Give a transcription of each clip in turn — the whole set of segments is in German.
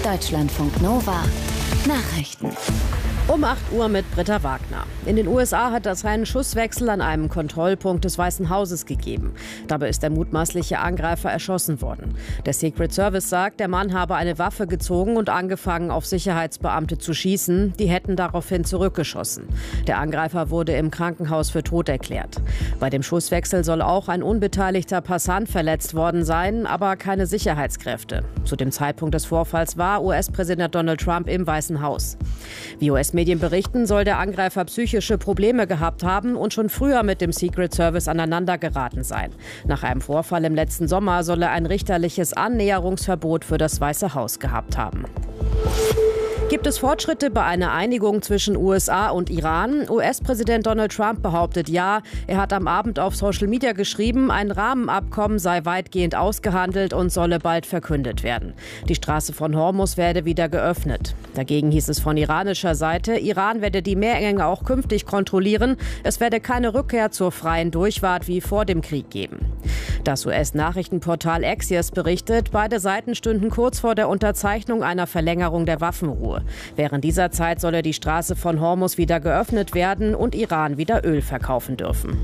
Deutschlandfunk Nova Nachrichten. Um 8 Uhr mit Britta Wagner. In den USA hat es einen Schusswechsel an einem Kontrollpunkt des Weißen Hauses gegeben. Dabei ist der mutmaßliche Angreifer erschossen worden. Der Secret Service sagt, der Mann habe eine Waffe gezogen und angefangen, auf Sicherheitsbeamte zu schießen. Die hätten daraufhin zurückgeschossen. Der Angreifer wurde im Krankenhaus für tot erklärt. Bei dem Schusswechsel soll auch ein unbeteiligter Passant verletzt worden sein, aber keine Sicherheitskräfte. Zu dem Zeitpunkt des Vorfalls war US-Präsident Donald Trump im Weißen Haus. Wie US-Medien berichten, soll der Angreifer psychische Probleme gehabt haben und schon früher mit dem Secret Service aneinandergeraten sein. Nach einem Vorfall im letzten Sommer soll er ein richterliches Annäherungsverbot für das Weiße Haus gehabt haben. Gibt es Fortschritte bei einer Einigung zwischen USA und Iran? US-Präsident Donald Trump behauptet ja. Er hat am Abend auf Social Media geschrieben, ein Rahmenabkommen sei weitgehend ausgehandelt und solle bald verkündet werden. Die Straße von Hormuz werde wieder geöffnet. Dagegen hieß es von iranischer Seite, Iran werde die Meerenge auch künftig kontrollieren. Es werde keine Rückkehr zur freien Durchfahrt wie vor dem Krieg geben. Das US-Nachrichtenportal Axios berichtet, beide Seiten stünden kurz vor der Unterzeichnung einer Verlängerung der Waffenruhe. Während dieser Zeit solle die Straße von Hormuz wieder geöffnet werden und Iran wieder Öl verkaufen dürfen.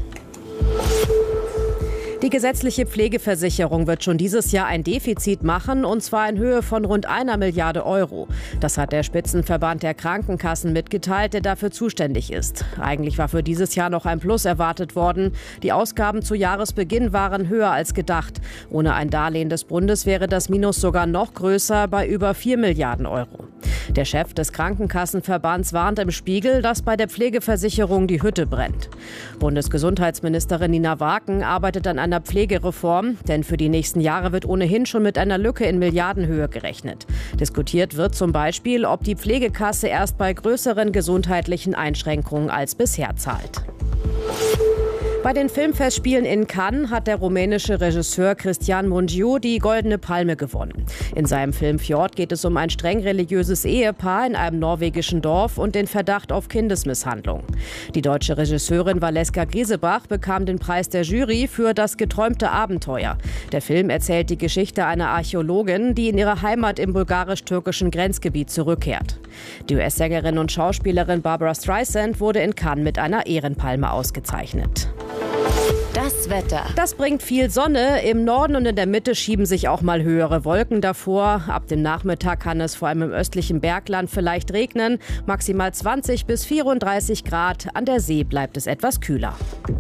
Die gesetzliche Pflegeversicherung wird schon dieses Jahr ein Defizit machen, und zwar in Höhe von rund 1 Milliarde Euro. Das hat der Spitzenverband der Krankenkassen mitgeteilt, der dafür zuständig ist. Eigentlich war für dieses Jahr noch ein Plus erwartet worden. Die Ausgaben zu Jahresbeginn waren höher als gedacht. Ohne ein Darlehen des Bundes wäre das Minus sogar noch größer, bei über 4 Milliarden Euro. Der Chef des Krankenkassenverbands warnt im Spiegel, dass bei der Pflegeversicherung die Hütte brennt. Bundesgesundheitsministerin Nina Waken arbeitet an einer Pflegereform, denn für die nächsten Jahre wird ohnehin schon mit einer Lücke in Milliardenhöhe gerechnet. Diskutiert wird zum Beispiel, ob die Pflegekasse erst bei größeren gesundheitlichen Einschränkungen als bisher zahlt. Bei den Filmfestspielen in Cannes hat der rumänische Regisseur Cristian Mungiu die Goldene Palme gewonnen. In seinem Film Fjord geht es um ein streng religiöses Ehepaar in einem norwegischen Dorf und den Verdacht auf Kindesmisshandlung. Die deutsche Regisseurin Valeska Griesebach bekam den Preis der Jury für Das geträumte Abenteuer. Der Film erzählt die Geschichte einer Archäologin, die in ihre Heimat im bulgarisch-türkischen Grenzgebiet zurückkehrt. Die US-Sängerin und Schauspielerin Barbra Streisand wurde in Cannes mit einer Ehrenpalme ausgezeichnet. Das Wetter. Das bringt viel Sonne. Im Norden und in der Mitte schieben sich auch mal höhere Wolken davor. Ab dem Nachmittag kann es vor allem im östlichen Bergland vielleicht regnen. Maximal 20 bis 34 Grad. An der See bleibt es etwas kühler.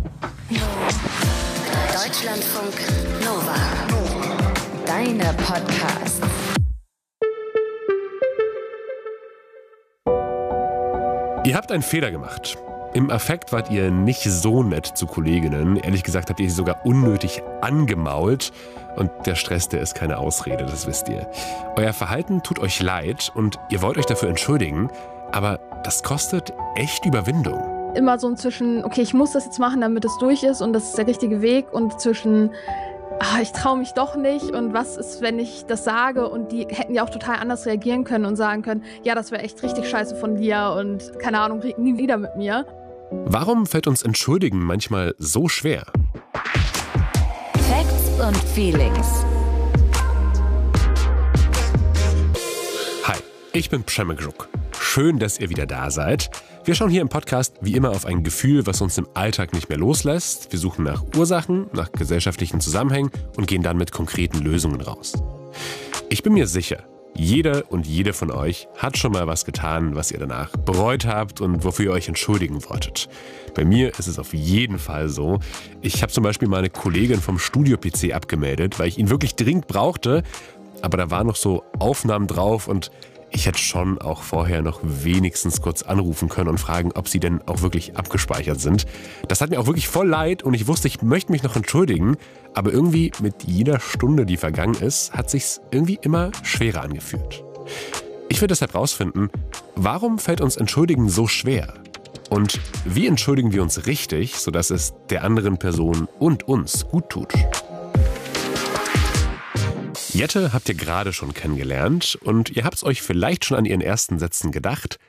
Deutschlandfunk Nova. Deine Podcasts. Ihr habt einen Fehler gemacht. Im Affekt wart ihr nicht so nett zu Kolleginnen. Ehrlich gesagt habt ihr sie sogar unnötig angemault. Und der Stress, der ist keine Ausrede, das wisst ihr. Euer Verhalten tut euch leid und ihr wollt euch dafür entschuldigen. Aber das kostet echt Überwindung. Immer so zwischen, okay, ich muss das jetzt machen, damit es durch ist und das ist der richtige Weg. Und zwischen, ich traue mich doch nicht und was ist, wenn ich das sage, und die hätten ja auch total anders reagieren können und sagen können, ja, das wäre echt richtig scheiße von dir und keine Ahnung, red nie wieder mit mir. Warum fällt uns Entschuldigen manchmal so schwer? Facts und Feelings. Hi, ich bin Przemek Żuk. Schön, dass ihr wieder da seid. Wir schauen hier im Podcast wie immer auf ein Gefühl, was uns im Alltag nicht mehr loslässt. Wir suchen nach Ursachen, nach gesellschaftlichen Zusammenhängen und gehen dann mit konkreten Lösungen raus. Ich bin mir sicher, jeder und jede von euch hat schon mal was getan, was ihr danach bereut habt und wofür ihr euch entschuldigen wolltet. Bei mir ist es auf jeden Fall so. Ich habe zum Beispiel meine Kollegin vom Studio-PC abgemeldet, weil ich ihn wirklich dringend brauchte. Aber da waren noch so Aufnahmen drauf und ich hätte schon auch vorher noch wenigstens kurz anrufen können und fragen, ob sie denn auch wirklich abgespeichert sind. Das hat mir auch wirklich voll leid und ich wusste, ich möchte mich noch entschuldigen. Aber irgendwie mit jeder Stunde, die vergangen ist, hat sich's irgendwie immer schwerer angefühlt. Ich will deshalb rausfinden, warum fällt uns Entschuldigen so schwer? Und wie entschuldigen wir uns richtig, sodass es der anderen Person und uns gut tut? Jette habt ihr gerade schon kennengelernt und ihr habt es euch vielleicht schon an ihren ersten Sätzen gedacht.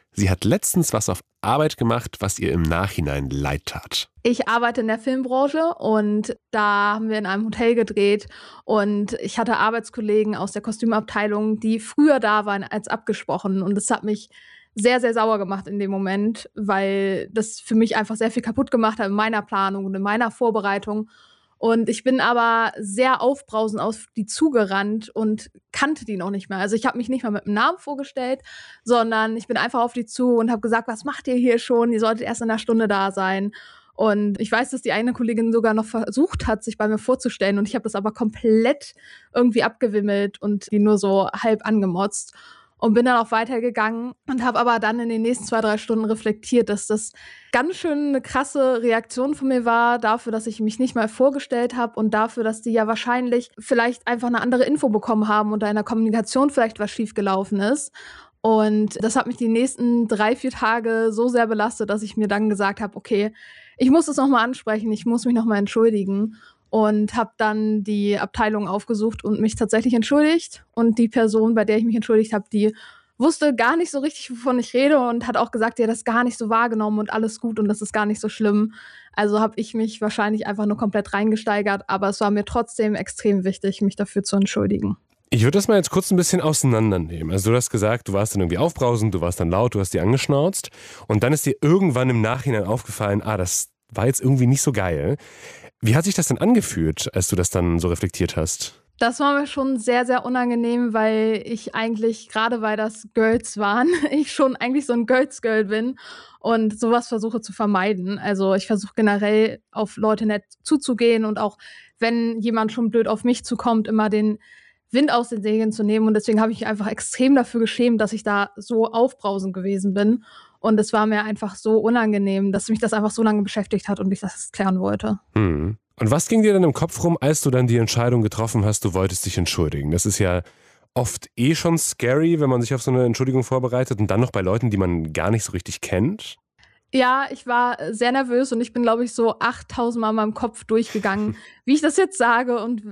Sie hat letztens was auf Arbeit gemacht, was ihr im Nachhinein leid tat. Ich arbeite in der Filmbranche und da haben wir in einem Hotel gedreht und ich hatte Arbeitskollegen aus der Kostümabteilung, die früher da waren als abgesprochen, und das hat mich sehr, sehr sauer gemacht in dem Moment, weil das für mich einfach sehr viel kaputt gemacht hat in meiner Planung und in meiner Vorbereitung. Und ich bin aber sehr aufbrausend auf die zugerannt und kannte die noch nicht mehr. Also ich habe mich nicht mal mit dem Namen vorgestellt, sondern ich bin einfach auf die zu und habe gesagt, was macht ihr hier schon? Ihr solltet erst in einer Stunde da sein. Und ich weiß, dass die eine Kollegin sogar noch versucht hat, sich bei mir vorzustellen. Und ich habe das aber komplett irgendwie abgewimmelt und die nur so halb angemotzt. Und bin dann auch weitergegangen und habe aber dann in den nächsten 2-3 Stunden reflektiert, dass das ganz schön eine krasse Reaktion von mir war, dafür, dass ich mich nicht mal vorgestellt habe und dafür, dass die ja wahrscheinlich vielleicht einfach eine andere Info bekommen haben und da in der Kommunikation vielleicht was schiefgelaufen ist. Und das hat mich die nächsten 3-4 Tage so sehr belastet, dass ich mir dann gesagt habe, okay, ich muss das nochmal ansprechen, ich muss mich nochmal entschuldigen. Und habe dann die Abteilung aufgesucht und mich tatsächlich entschuldigt. Und die Person, bei der ich mich entschuldigt habe, die wusste gar nicht so richtig, wovon ich rede, und hat auch gesagt, ja, das ist gar nicht so wahrgenommen und alles gut und das ist gar nicht so schlimm. Also habe ich mich wahrscheinlich einfach nur komplett reingesteigert, aber es war mir trotzdem extrem wichtig, mich dafür zu entschuldigen. Ich würde das mal jetzt kurz ein bisschen auseinandernehmen. Also du hast gesagt, du warst dann irgendwie aufbrausend, du warst dann laut, du hast dir angeschnauzt und dann ist dir irgendwann im Nachhinein aufgefallen, das war jetzt irgendwie nicht so geil. Wie hat sich das denn angefühlt, als du das dann so reflektiert hast? Das war mir schon sehr, sehr unangenehm, weil ich eigentlich, gerade weil das Girls waren, ich schon eigentlich so ein Girls-Girl bin und sowas versuche zu vermeiden. Also ich versuche generell auf Leute nett zuzugehen und auch, wenn jemand schon blöd auf mich zukommt, immer den Wind aus den Segeln zu nehmen. Und deswegen habe ich mich einfach extrem dafür geschämt, dass ich da so aufbrausend gewesen bin. Und es war mir einfach so unangenehm, dass mich das einfach so lange beschäftigt hat und ich das klären wollte. Und was ging dir dann im Kopf rum, als du dann die Entscheidung getroffen hast, du wolltest dich entschuldigen? Das ist ja oft schon scary, wenn man sich auf so eine Entschuldigung vorbereitet und dann noch bei Leuten, die man gar nicht so richtig kennt. Ja, ich war sehr nervös und ich bin, glaube ich, so 8000 Mal in meinem Kopf durchgegangen, wie ich das jetzt sage und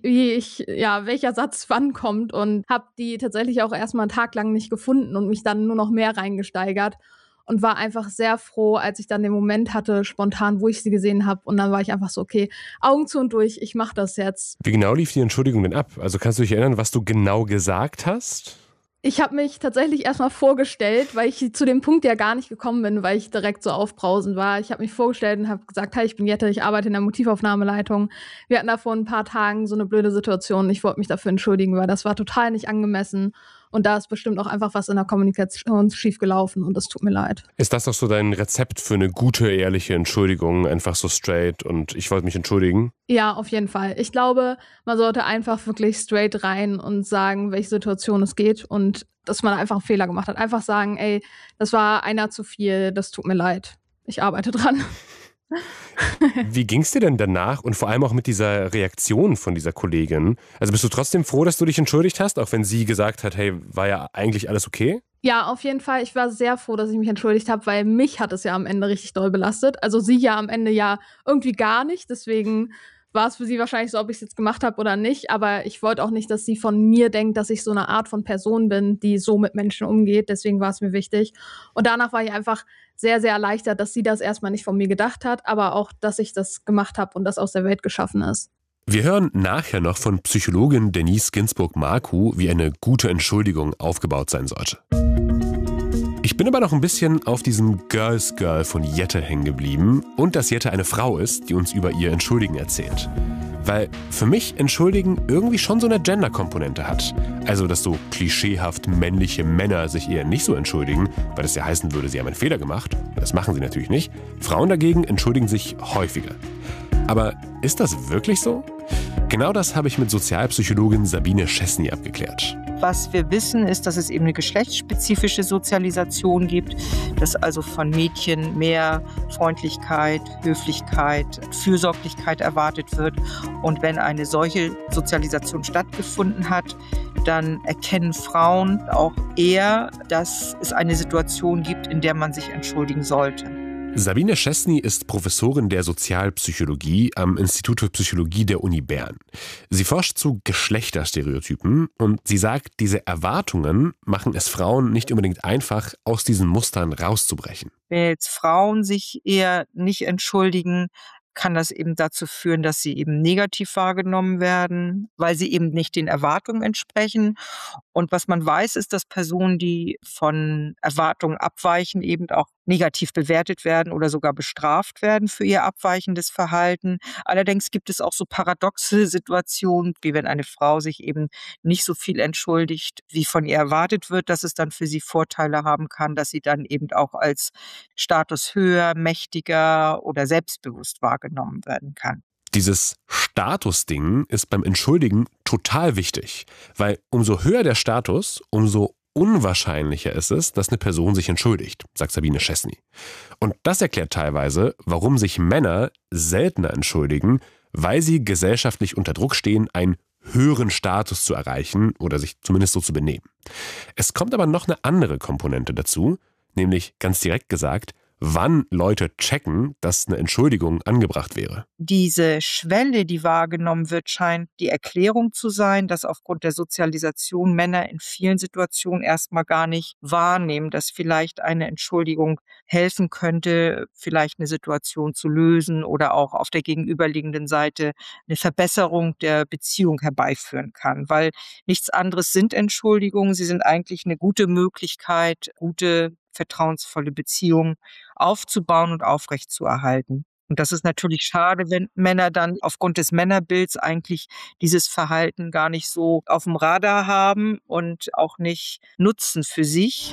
welcher Satz wann kommt, und habe die tatsächlich auch erstmal einen Tag lang nicht gefunden und mich dann nur noch mehr reingesteigert und war einfach sehr froh, als ich dann den Moment hatte, spontan, wo ich sie gesehen habe, und dann war ich einfach so, okay, Augen zu und durch, ich mache das jetzt. Wie genau lief die Entschuldigung denn ab? Also kannst du dich erinnern, was du genau gesagt hast? Ich habe mich tatsächlich erstmal vorgestellt, weil ich zu dem Punkt ja gar nicht gekommen bin, weil ich direkt so aufbrausend war. Ich habe mich vorgestellt und habe gesagt, hi, ich bin Jette, ich arbeite in der Motivaufnahmeleitung. Wir hatten da vor ein paar Tagen so eine blöde Situation. Ich wollte mich dafür entschuldigen, weil das war total nicht angemessen. Und da ist bestimmt auch einfach was in der Kommunikation schiefgelaufen und das tut mir leid. Ist das doch so dein Rezept für eine gute, ehrliche Entschuldigung? Einfach so straight und ich wollte mich entschuldigen? Ja, auf jeden Fall. Ich glaube, man sollte einfach wirklich straight rein und sagen, welche Situation es geht und dass man einfach einen Fehler gemacht hat. Einfach sagen, ey, das war einer zu viel, das tut mir leid. Ich arbeite dran. Wie ging's dir denn danach und vor allem auch mit dieser Reaktion von dieser Kollegin? Also bist du trotzdem froh, dass du dich entschuldigt hast, auch wenn sie gesagt hat, hey, war ja eigentlich alles okay? Ja, auf jeden Fall. Ich war sehr froh, dass ich mich entschuldigt habe, weil mich hat es ja am Ende richtig doll belastet. Also sie ja am Ende ja irgendwie gar nicht. Deswegen war es für sie wahrscheinlich so, ob ich es jetzt gemacht habe oder nicht. Aber ich wollte auch nicht, dass sie von mir denkt, dass ich so eine Art von Person bin, die so mit Menschen umgeht. Deswegen war es mir wichtig. Und danach war ich einfach sehr, sehr erleichtert, dass sie das erstmal nicht von mir gedacht hat, aber auch, dass ich das gemacht habe und das aus der Welt geschaffen ist. Wir hören nachher noch von Psychologin Denise Ginsburg-Marku, wie eine gute Entschuldigung aufgebaut sein sollte. Ich bin aber noch ein bisschen auf diesem Girls Girl von Jette hängen geblieben und dass Jette eine Frau ist, die uns über ihr Entschuldigen erzählt. Weil für mich Entschuldigen irgendwie schon so eine Gender-Komponente hat. Also, dass so klischeehaft männliche Männer sich eher nicht so entschuldigen, weil das ja heißen würde, sie haben einen Fehler gemacht. Das machen sie natürlich nicht. Frauen dagegen entschuldigen sich häufiger. Aber ist das wirklich so? Genau das habe ich mit Sozialpsychologin Sabine Schessny abgeklärt. Was wir wissen, ist, dass es eben eine geschlechtsspezifische Sozialisation gibt, dass also von Mädchen mehr Freundlichkeit, Höflichkeit, Fürsorglichkeit erwartet wird. Und wenn eine solche Sozialisation stattgefunden hat, dann erkennen Frauen auch eher, dass es eine Situation gibt, in der man sich entschuldigen sollte. Sabine Szczesny ist Professorin der Sozialpsychologie am Institut für Psychologie der Uni Bern. Sie forscht zu Geschlechterstereotypen und sie sagt, diese Erwartungen machen es Frauen nicht unbedingt einfach, aus diesen Mustern rauszubrechen. Wenn jetzt Frauen sich eher nicht entschuldigen, kann das eben dazu führen, dass sie eben negativ wahrgenommen werden, weil sie eben nicht den Erwartungen entsprechen. Und was man weiß, ist, dass Personen, die von Erwartungen abweichen, eben auch negativ bewertet werden oder sogar bestraft werden für ihr abweichendes Verhalten. Allerdings gibt es auch so paradoxe Situationen, wie wenn eine Frau sich eben nicht so viel entschuldigt, wie von ihr erwartet wird, dass es dann für sie Vorteile haben kann, dass sie dann eben auch als Status höher, mächtiger oder selbstbewusst wahrgenommen werden kann. Dieses Statusding ist beim Entschuldigen total wichtig, weil umso höher der Status, umso unwahrscheinlicher ist es, dass eine Person sich entschuldigt, sagt Sabine Szczesny. Und das erklärt teilweise, warum sich Männer seltener entschuldigen, weil sie gesellschaftlich unter Druck stehen, einen höheren Status zu erreichen oder sich zumindest so zu benehmen. Es kommt aber noch eine andere Komponente dazu, nämlich ganz direkt gesagt, wann Leute checken, dass eine Entschuldigung angebracht wäre. Diese Schwelle, die wahrgenommen wird, scheint die Erklärung zu sein, dass aufgrund der Sozialisation Männer in vielen Situationen erstmal gar nicht wahrnehmen, dass vielleicht eine Entschuldigung helfen könnte, vielleicht eine Situation zu lösen oder auch auf der gegenüberliegenden Seite eine Verbesserung der Beziehung herbeiführen kann. Weil nichts anderes sind Entschuldigungen. Sie sind eigentlich eine gute Möglichkeit, gute vertrauensvolle Beziehungen aufzubauen und aufrechtzuerhalten. Und das ist natürlich schade, wenn Männer dann aufgrund des Männerbilds eigentlich dieses Verhalten gar nicht so auf dem Radar haben und auch nicht nutzen für sich.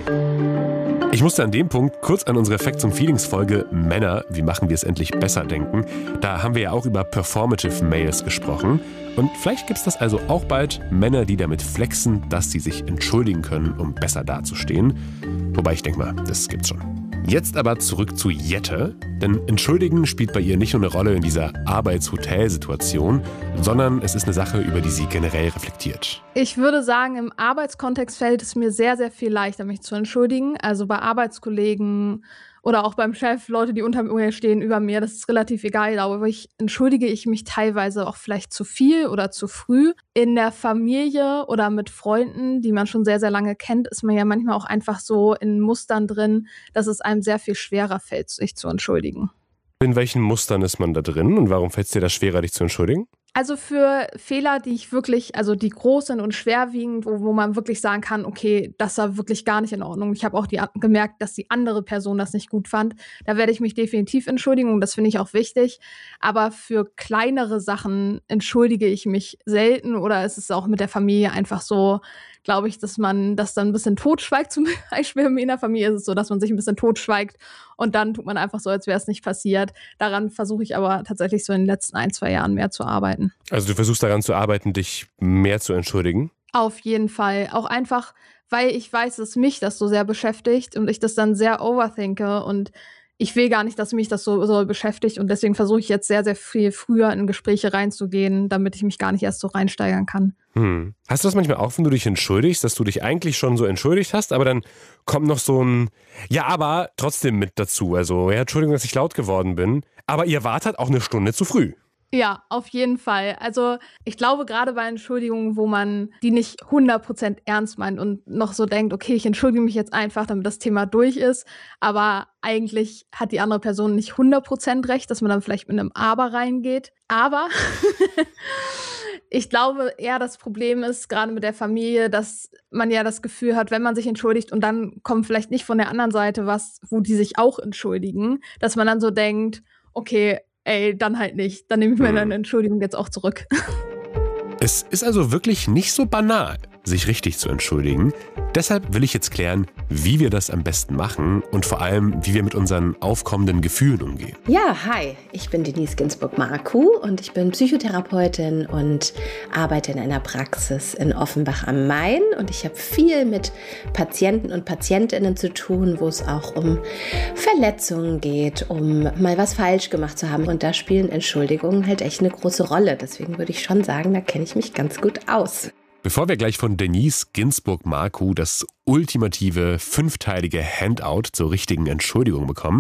Ich musste an dem Punkt kurz an unsere Facts und Feelings Folge Männer, wie machen wir es endlich besser denken. Da haben wir ja auch über Performative Males gesprochen. Und vielleicht gibt es das also auch bald, Männer, die damit flexen, dass sie sich entschuldigen können, um besser dazustehen. Wobei ich denke mal, das gibt's schon. Jetzt aber zurück zu Jette, denn Entschuldigen spielt bei ihr nicht nur eine Rolle in dieser Arbeits-Hotel-Situation, sondern es ist eine Sache, über die sie generell reflektiert. Ich würde sagen, im Arbeitskontext fällt es mir sehr, sehr viel leichter, mich zu entschuldigen. Also bei Arbeitskollegen oder auch beim Chef, Leute, die unter mir stehen, über mir, das ist relativ egal. Aber entschuldige ich mich teilweise auch vielleicht zu viel oder zu früh. In der Familie oder mit Freunden, die man schon sehr, sehr lange kennt, ist man ja manchmal auch einfach so in Mustern drin, dass es einem sehr viel schwerer fällt, sich zu entschuldigen. In welchen Mustern ist man da drin und warum fällt es dir da schwerer, dich zu entschuldigen? Also für Fehler, die ich wirklich, also die groß sind und schwerwiegend, wo man wirklich sagen kann, okay, das war wirklich gar nicht in Ordnung. Ich habe auch gemerkt, dass die andere Person das nicht gut fand. Da werde ich mich definitiv entschuldigen und das finde ich auch wichtig. Aber für kleinere Sachen entschuldige ich mich selten oder es ist auch mit der Familie einfach so, glaube ich, dass man das dann ein bisschen totschweigt. Zum Beispiel in der Familie ist es so, dass man sich ein bisschen totschweigt und dann tut man einfach so, als wäre es nicht passiert. Daran versuche ich aber tatsächlich so in den letzten 1-2 Jahren mehr zu arbeiten. Also du versuchst daran zu arbeiten, dich mehr zu entschuldigen? Auf jeden Fall. Auch einfach, weil ich weiß, dass mich das so sehr beschäftigt und ich das dann sehr overthinke und ich will gar nicht, dass mich das so beschäftigt und deswegen versuche ich jetzt sehr, sehr viel früher in Gespräche reinzugehen, damit ich mich gar nicht erst so reinsteigern kann. Hast du das manchmal auch, wenn du dich entschuldigst, dass du dich eigentlich schon so entschuldigt hast, aber dann kommt noch so ein Ja, aber trotzdem mit dazu. Also, ja, Entschuldigung, dass ich laut geworden bin, aber ihr wart halt auch eine Stunde zu früh. Ja, auf jeden Fall. Also ich glaube, gerade bei Entschuldigungen, wo man die nicht 100% ernst meint und noch so denkt, okay, ich entschuldige mich jetzt einfach, damit das Thema durch ist, aber eigentlich hat die andere Person nicht 100% recht, dass man dann vielleicht mit einem Aber reingeht. Aber ich glaube eher, das Problem ist, gerade mit der Familie, dass man ja das Gefühl hat, wenn man sich entschuldigt und dann kommt vielleicht nicht von der anderen Seite was, wo die sich auch entschuldigen, dass man dann so denkt, okay, ey, dann halt nicht. Dann nehme ich meine Entschuldigung jetzt auch zurück. Es ist also wirklich nicht so banal, sich richtig zu entschuldigen. Deshalb will ich jetzt klären, wie wir das am besten machen und vor allem, wie wir mit unseren aufkommenden Gefühlen umgehen. Ja, hi, ich bin Denise Ginsburg-Marku und ich bin Psychotherapeutin und arbeite in einer Praxis in Offenbach am Main. Und ich habe viel mit Patienten und Patientinnen zu tun, wo es auch um Verletzungen geht, um mal was falsch gemacht zu haben. Und da spielen Entschuldigungen halt echt eine große Rolle. Deswegen würde ich schon sagen, da kenne ich mich ganz gut aus. Bevor wir gleich von Denise Ginsburg-Marku das ultimative 5-teilige Handout zur richtigen Entschuldigung bekommen,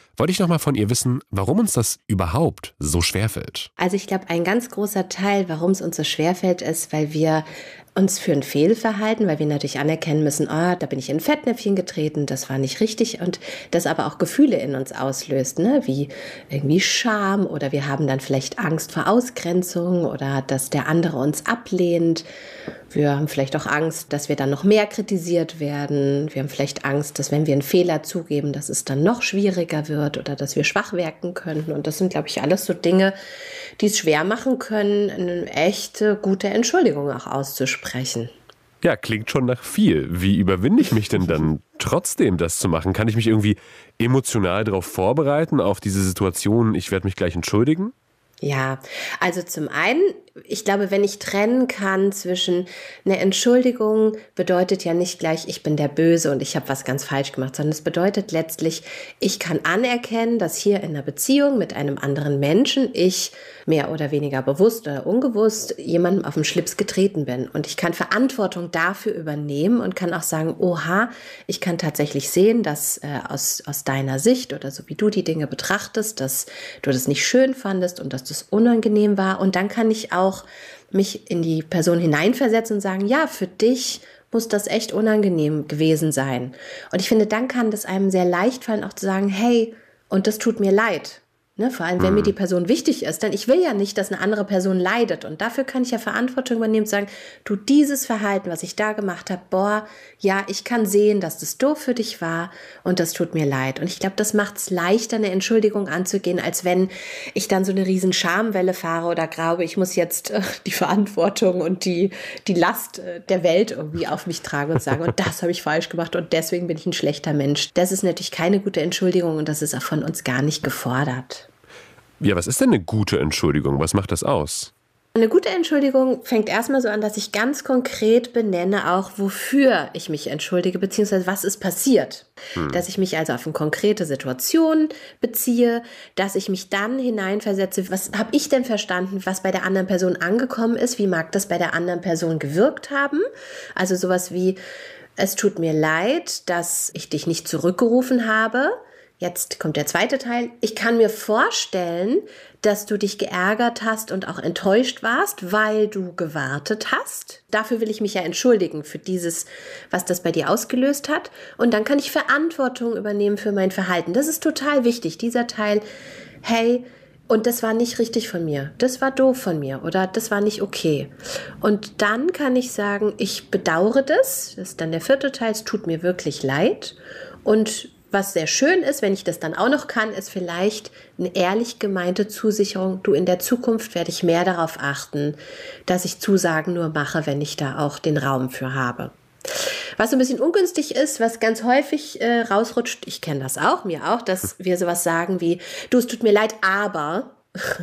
wollte ich noch mal von ihr wissen, warum uns das überhaupt so schwerfällt. Also ich glaube, ein ganz großer Teil, warum es uns so schwerfällt, ist, weil wir uns für ein Fehlverhalten, weil wir natürlich anerkennen müssen, da bin ich in ein Fettnäpfchen getreten, das war nicht richtig und das aber auch Gefühle in uns auslöst, ne? Wie irgendwie Scham oder wir haben dann vielleicht Angst vor Ausgrenzung oder dass der andere uns ablehnt. Wir haben vielleicht auch Angst, dass wir dann noch mehr kritisiert werden. Wir haben vielleicht Angst, dass wenn wir einen Fehler zugeben, dass es dann noch schwieriger wird oder dass wir schwach wirken könnten. Und das sind, glaube ich, alles so Dinge, die es schwer machen können, eine echte, gute Entschuldigung auch auszusprechen. Ja, klingt schon nach viel. Wie überwinde ich mich denn dann trotzdem, das zu machen? Kann ich mich irgendwie emotional darauf vorbereiten, auf diese Situation, ich werde mich gleich entschuldigen? Ja, also zum einen, ich glaube, wenn ich trennen kann zwischen eine Entschuldigung bedeutet ja nicht gleich, ich bin der Böse und ich habe was ganz falsch gemacht, sondern es bedeutet letztlich, ich kann anerkennen, dass hier in einer Beziehung mit einem anderen Menschen ich mehr oder weniger bewusst oder unbewusst jemandem auf den Schlips getreten bin. Und ich kann Verantwortung dafür übernehmen und kann auch sagen, oha, ich kann tatsächlich sehen, dass aus deiner Sicht oder so wie du die Dinge betrachtest, dass du das nicht schön fandest und dass das unangenehm war. Und dann kann ich auch mich in die Person hineinversetzen und sagen, ja, für dich muss das echt unangenehm gewesen sein. Und ich finde, dann kann das einem sehr leicht fallen, auch zu sagen, hey, und das tut mir leid. Ne, vor allem, wenn mir die Person wichtig ist, denn ich will ja nicht, dass eine andere Person leidet und dafür kann ich ja Verantwortung übernehmen und sagen, du, dieses Verhalten, was ich da gemacht habe, ja, ich kann sehen, dass das doof für dich war und das tut mir leid. Und ich glaube, das macht es leichter, eine Entschuldigung anzugehen, als wenn ich dann so eine riesen Schamwelle fahre oder glaube, ich muss jetzt die Verantwortung und die Last der Welt irgendwie auf mich tragen und sagen, und das habe ich falsch gemacht und deswegen bin ich ein schlechter Mensch. Das ist natürlich keine gute Entschuldigung und das ist auch von uns gar nicht gefordert. Ja, was ist denn eine gute Entschuldigung? Was macht das aus? Eine gute Entschuldigung fängt erstmal so an, dass ich ganz konkret benenne auch, wofür ich mich entschuldige, beziehungsweise was ist passiert. Dass ich mich also auf eine konkrete Situation beziehe, dass ich mich dann hineinversetze, was habe ich denn verstanden, was bei der anderen Person angekommen ist, wie mag das bei der anderen Person gewirkt haben. Also sowas wie, es tut mir leid, dass ich dich nicht zurückgerufen habe. Jetzt kommt der zweite Teil. Ich kann mir vorstellen, dass du dich geärgert hast und auch enttäuscht warst, weil du gewartet hast. Dafür will ich mich ja entschuldigen für dieses, was das bei dir ausgelöst hat. Und dann kann ich Verantwortung übernehmen für mein Verhalten. Das ist total wichtig, dieser Teil. Hey, und das war nicht richtig von mir. Das war doof von mir oder das war nicht okay. Und dann kann ich sagen, ich bedauere das. Das ist dann der vierte Teil. Es tut mir wirklich leid. Und was sehr schön ist, wenn ich das dann auch noch kann, ist vielleicht eine ehrlich gemeinte Zusicherung, du, in der Zukunft werde ich mehr darauf achten, dass ich Zusagen nur mache, wenn ich da auch den Raum für habe. Was so ein bisschen ungünstig ist, was ganz häufig rausrutscht, ich kenne das auch, mir auch, dass wir sowas sagen wie, du, es tut mir leid, aber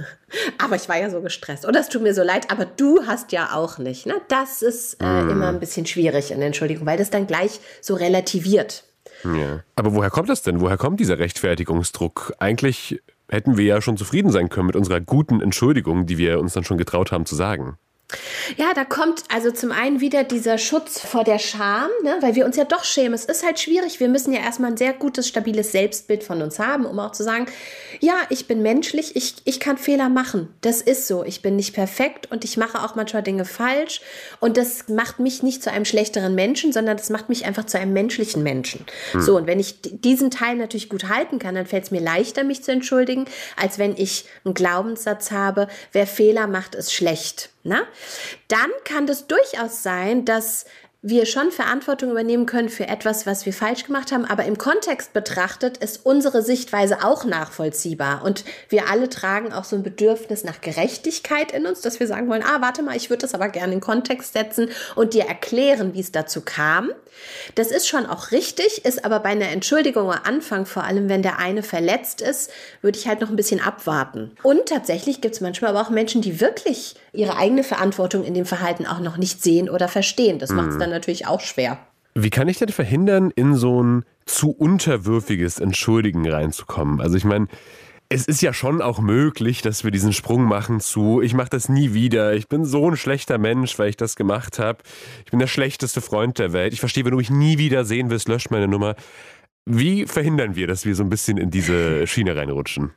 ich war ja so gestresst. Oder es tut mir so leid, aber du hast ja auch nicht. Ne? Das ist immer ein bisschen schwierig in der Entschuldigung, weil das dann gleich so relativiert. Ja. Aber woher kommt das denn? Woher kommt dieser Rechtfertigungsdruck? Eigentlich hätten wir ja schon zufrieden sein können mit unserer guten Entschuldigung, die wir uns dann schon getraut haben zu sagen. Ja, da kommt also zum einen wieder dieser Schutz vor der Scham, ne, weil wir uns ja doch schämen. Es ist halt schwierig. Wir müssen ja erstmal ein sehr gutes, stabiles Selbstbild von uns haben, um auch zu sagen, ja, ich bin menschlich, ich kann Fehler machen. Das ist so. Ich bin nicht perfekt und ich mache auch manchmal Dinge falsch. Und das macht mich nicht zu einem schlechteren Menschen, sondern das macht mich einfach zu einem menschlichen Menschen. So, und wenn ich diesen Teil natürlich gut halten kann, dann fällt es mir leichter, mich zu entschuldigen, als wenn ich einen Glaubenssatz habe, wer Fehler macht, ist schlecht. Na? Dann kann das durchaus sein, dass wir schon Verantwortung übernehmen können für etwas, was wir falsch gemacht haben, aber im Kontext betrachtet ist unsere Sichtweise auch nachvollziehbar und wir alle tragen auch so ein Bedürfnis nach Gerechtigkeit in uns, dass wir sagen wollen, warte mal, ich würde das aber gerne in den Kontext setzen und dir erklären, wie es dazu kam. Das ist schon auch richtig, ist aber bei einer Entschuldigung am Anfang, vor allem wenn der eine verletzt ist, würde ich halt noch ein bisschen abwarten. Und tatsächlich gibt es manchmal aber auch Menschen, die wirklich ihre eigene Verantwortung in dem Verhalten auch noch nicht sehen oder verstehen. Das macht es dann natürlich auch schwer. Wie kann ich denn verhindern, in so ein zu unterwürfiges Entschuldigen reinzukommen? Also ich meine, es ist ja schon auch möglich, dass wir diesen Sprung machen zu, ich mache das nie wieder, ich bin so ein schlechter Mensch, weil ich das gemacht habe, ich bin der schlechteste Freund der Welt, ich verstehe, wenn du mich nie wieder sehen willst, lösch meine Nummer. Wie verhindern wir, dass wir so ein bisschen in diese Schiene reinrutschen?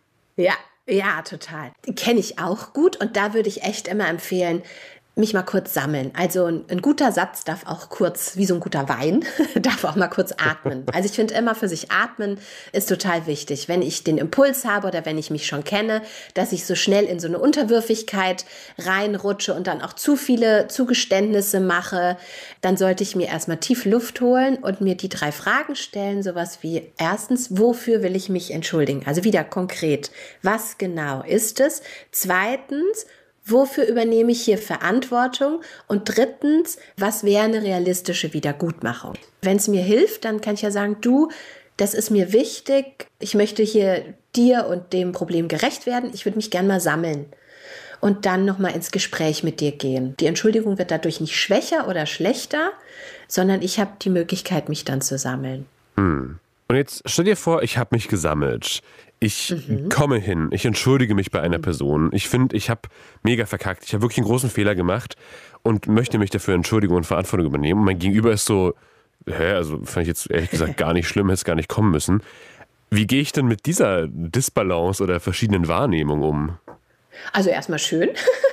Ja, total. Kenne ich auch gut und da würde ich echt immer empfehlen, mich mal kurz sammeln. Also ein guter Satz darf auch kurz, wie so ein guter Wein, darf auch mal kurz atmen. Also ich finde immer für sich atmen ist total wichtig. Wenn ich den Impuls habe oder wenn ich mich schon kenne, dass ich so schnell in so eine Unterwürfigkeit reinrutsche und dann auch zu viele Zugeständnisse mache, dann sollte ich mir erstmal tief Luft holen und mir die 3 Fragen stellen. Sowas wie: Erstens, wofür will ich mich entschuldigen? Also wieder konkret. Was genau ist es? Zweitens, wofür übernehme ich hier Verantwortung? Und drittens, was wäre eine realistische Wiedergutmachung? Wenn es mir hilft, dann kann ich ja sagen, du, das ist mir wichtig, ich möchte hier dir und dem Problem gerecht werden, ich würde mich gern mal sammeln und dann nochmal ins Gespräch mit dir gehen. Die Entschuldigung wird dadurch nicht schwächer oder schlechter, sondern ich habe die Möglichkeit, mich dann zu sammeln. Und jetzt stell dir vor, ich habe mich gesammelt. Ich komme hin, ich entschuldige mich bei einer Person. Ich finde, ich habe mega verkackt. Ich habe wirklich einen großen Fehler gemacht und möchte mich dafür entschuldigen und Verantwortung übernehmen. Und mein Gegenüber ist so, also fand ich jetzt ehrlich gesagt gar nicht schlimm, hätte es gar nicht kommen müssen. Wie gehe ich denn mit dieser Disbalance oder verschiedenen Wahrnehmungen um? Also erstmal schön.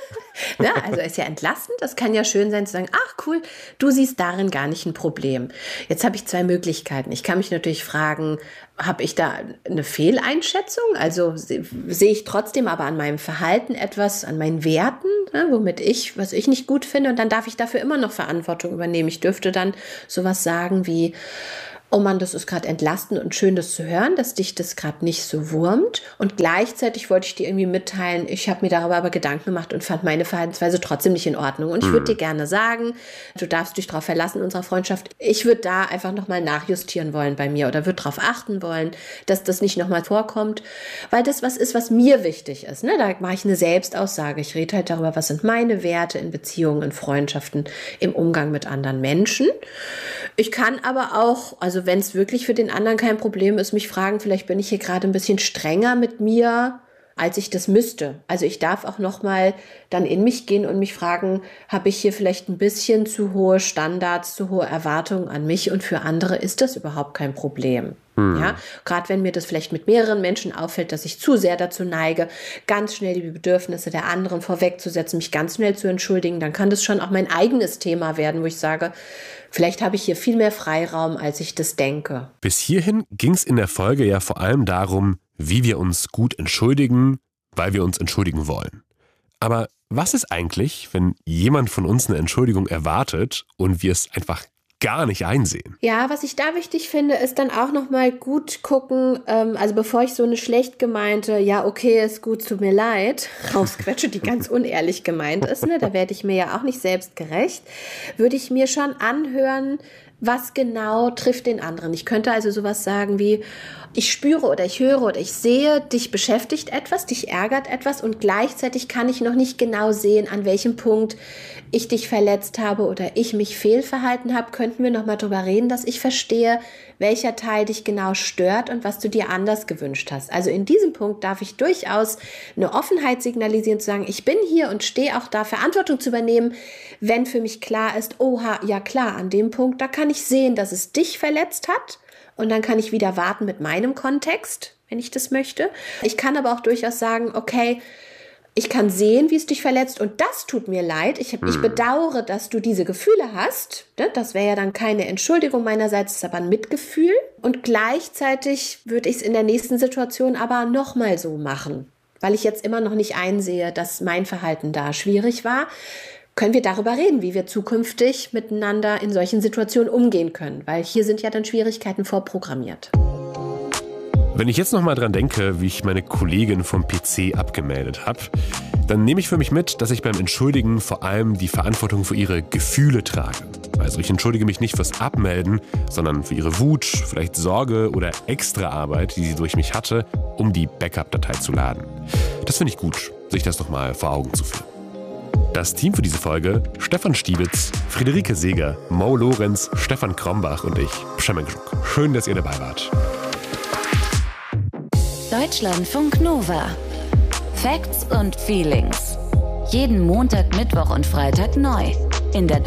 Ne? Also ist ja entlastend. Das kann ja schön sein zu sagen, ach cool, du siehst darin gar nicht ein Problem. Jetzt habe ich 2 Möglichkeiten. Ich kann mich natürlich fragen, habe ich da eine Fehleinschätzung? Also sehe ich trotzdem aber an meinem Verhalten etwas, an meinen Werten, ne, was ich nicht gut finde, und dann darf ich dafür immer noch Verantwortung übernehmen. Ich dürfte dann sowas sagen wie: Oh Mann, das ist gerade entlastend und schön, das zu hören, dass dich das gerade nicht so wurmt. Und gleichzeitig wollte ich dir irgendwie mitteilen, ich habe mir darüber aber Gedanken gemacht und fand meine Verhaltensweise trotzdem nicht in Ordnung. Und ich würde dir gerne sagen, du darfst dich darauf verlassen, unserer Freundschaft. Ich würde da einfach nochmal nachjustieren wollen bei mir oder würde darauf achten wollen, dass das nicht nochmal vorkommt. Weil das was ist, was mir wichtig ist. Ne? Da mache ich eine Selbstaussage. Ich rede halt darüber, was sind meine Werte in Beziehungen, in Freundschaften, im Umgang mit anderen Menschen. Ich kann aber auch, also wenn es wirklich für den anderen kein Problem ist, mich fragen, vielleicht bin ich hier gerade ein bisschen strenger mit mir, als ich das müsste. Also ich darf auch nochmal dann in mich gehen und mich fragen, habe ich hier vielleicht ein bisschen zu hohe Standards, zu hohe Erwartungen an mich, und für andere ist das überhaupt kein Problem. Ja, gerade wenn mir das vielleicht mit mehreren Menschen auffällt, dass ich zu sehr dazu neige, ganz schnell die Bedürfnisse der anderen vorwegzusetzen, mich ganz schnell zu entschuldigen, dann kann das schon auch mein eigenes Thema werden, wo ich sage, vielleicht habe ich hier viel mehr Freiraum, als ich das denke. Bis hierhin ging es in der Folge ja vor allem darum, wie wir uns gut entschuldigen, weil wir uns entschuldigen wollen. Aber was ist eigentlich, wenn jemand von uns eine Entschuldigung erwartet und wir es einfach gar nicht einsehen? Ja, was ich da wichtig finde, ist dann auch nochmal gut gucken, also bevor ich so eine schlecht gemeinte, ja okay, ist gut, tut mir leid, rausquetsche, die ganz unehrlich gemeint ist, ne, da werde ich mir ja auch nicht selbst gerecht, würde ich mir schon anhören, was genau trifft den anderen. Ich könnte also sowas sagen wie, ich spüre oder ich höre oder ich sehe, dich beschäftigt etwas, dich ärgert etwas, und gleichzeitig kann ich noch nicht genau sehen, an welchem Punkt ich dich verletzt habe oder ich mich fehlverhalten habe. Könnten wir noch mal drüber reden, dass ich verstehe, welcher Teil dich genau stört und was du dir anders gewünscht hast. Also in diesem Punkt darf ich durchaus eine Offenheit signalisieren, zu sagen, ich bin hier und stehe auch da, Verantwortung zu übernehmen, wenn für mich klar ist, oha, ja klar, an dem Punkt, da kann ich sehen, dass es dich verletzt hat, und dann kann ich wieder warten mit meinem Kontext, wenn ich das möchte. Ich kann aber auch durchaus sagen, okay, ich kann sehen, wie es dich verletzt, und das tut mir leid. Ich bedauere, dass du diese Gefühle hast. Das wäre ja dann keine Entschuldigung meinerseits, ist aber ein Mitgefühl. Und gleichzeitig würde ich es in der nächsten Situation aber nochmal so machen, weil ich jetzt immer noch nicht einsehe, dass mein Verhalten da schwierig war. Können wir darüber reden, wie wir zukünftig miteinander in solchen Situationen umgehen können, weil hier sind ja dann Schwierigkeiten vorprogrammiert. Wenn ich jetzt nochmal dran denke, wie ich meine Kollegin vom PC abgemeldet habe, dann nehme ich für mich mit, dass ich beim Entschuldigen vor allem die Verantwortung für ihre Gefühle trage. Also ich entschuldige mich nicht fürs Abmelden, sondern für ihre Wut, vielleicht Sorge oder Extraarbeit, die sie durch mich hatte, um die Backup-Datei zu laden. Das finde ich gut, sich das nochmal vor Augen zu führen. Das Team für diese Folge: Stefan Stiebitz, Friederike Seeger, Mo Lorenz, Stefan Krombach und ich, Przemysl. Schön, dass ihr dabei wart. Deutschlandfunk Nova. Facts und Feelings. Jeden Montag, Mittwoch und Freitag neu. In der